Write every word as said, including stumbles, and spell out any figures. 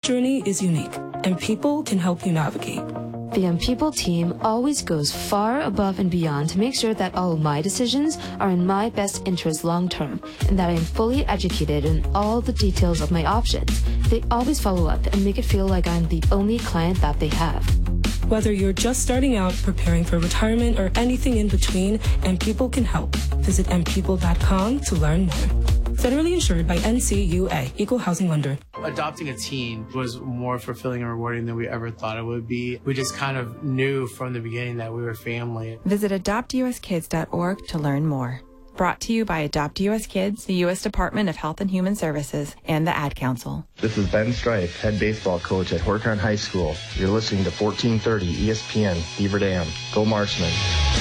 journey is unique, and People can help you navigate. The M People team always goes far above and beyond to make sure that all of my decisions are in my best interest long term, and that I am fully educated in all the details of my options. They always follow up and make it feel like I'm the only client that they have. Whether you're just starting out, preparing for retirement, or anything in between, M People can help. Visit m people dot com to learn more. Federally insured by N C U A, Equal Housing Lender. Adopting a teen was more fulfilling and rewarding than we ever thought it would be. We just kind of knew from the beginning that we were family. Visit adopt u s kids dot org to learn more. Brought to you by Adopt U S Kids, the U S Department of Health and Human Services, and the Ad Council. This is Ben Stripe, head baseball coach at Horton High School. You're listening to fourteen thirty E S P N, Beaver Dam. Go Marshman.